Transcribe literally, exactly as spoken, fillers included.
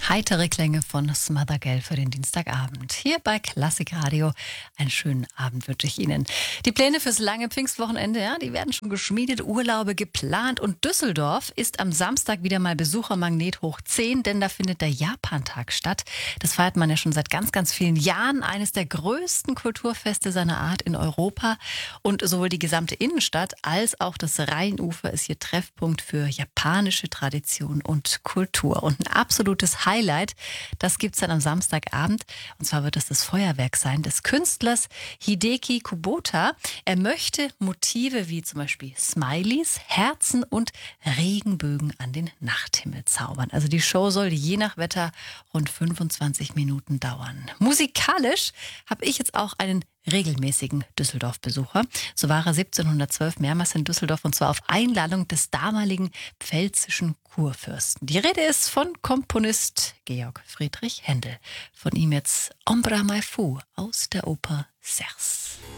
Heitere Klänge von Smothergell für den Dienstagabend. Hier bei Klassikradio. Einen schönen Abend wünsche ich Ihnen. Die Pläne fürs lange Pfingstwochenende, ja, die werden schon geschmiedet, Urlaube geplant. Und Düsseldorf ist am Samstag wieder mal Besuchermagnet hoch zehn, denn da findet der Japantag statt. Das feiert man ja schon seit ganz, ganz vielen Jahren. Eines der größten Kulturfeste seiner Art in Europa. Und sowohl die gesamte Innenstadt als auch das Rheinufer ist hier Treffpunkt für japanische Tradition und Kultur. Und ein absolutes Highlight, das gibt's dann am Samstagabend. Und zwar wird es das Feuerwerk sein des Künstlers Hideki Kubota. Er möchte Motive wie zum Beispiel Smileys, Herzen und Regenbögen an den Nachthimmel zaubern. Also die Show soll je nach Wetter rund fünfundzwanzig Minuten dauern. Musikalisch habe ich jetzt auch einen regelmäßigen Düsseldorf-Besucher. So war er siebzehnhundertzwölf mehrmals in Düsseldorf und zwar auf Einladung des damaligen pfälzischen Kurfürsten. Die Rede ist von Komponist Georg Friedrich Händel. Von ihm jetzt Ombra Mai Fu aus der Oper Serse.